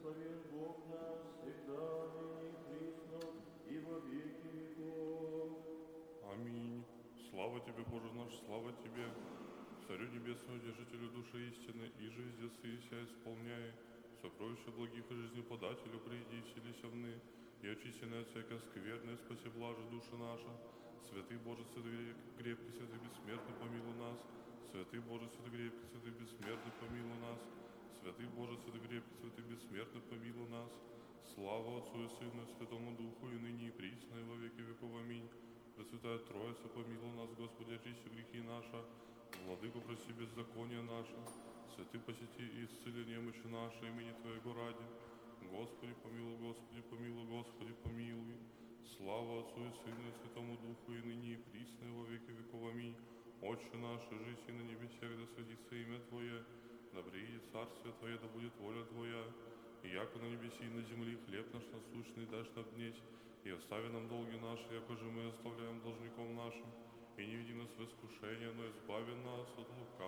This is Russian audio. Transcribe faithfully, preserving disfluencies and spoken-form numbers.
Благословен Бог нас, всегда, ныне и присно, и во веки веков. Аминь. Слава Тебе, Боже наш, слава Тебе, Царю Небесному, Держителю души истины, и же везде сия исполняя, сокровища благих и жизнеподателю, приди и вселися вны, и очистенная от всякой скверной, спаси блаже души наша. Святый Боже, святый крепкий, святый бессмертный, помилуй нас. Святый Боже, святый крепкий, святый бессмертный, помилуй нас. Святый Боже, святый крепкий, святый бессмертный, помилуй нас. Слава Отцу и Сыну и Святому Духу, и ныне и присно, и во веки веков. Аминь. Пресвятая Троица, помилуй нас, Господи, очисти грехи наши. Владыку, прости беззаконие наше. Святый, посети и исцели немощи наши, имени Твоего ради. Господи, помилуй, Господи, помилуй, Господи, помилуй. Слава Отцу и Сыну и Святому Духу, и ныне и присно, и во веки веков. Аминь. Отче наш, жиси на небесах, да святится имя Твое, да приидет царствие Твое, да будет воля Твоя, и яко на небеси и на земле хлеб наш насущный дашь нам днесь, и остави нам долги наши, яко же мы оставляем должником нашим, и не веди нас в искушение, но избави нас от лука.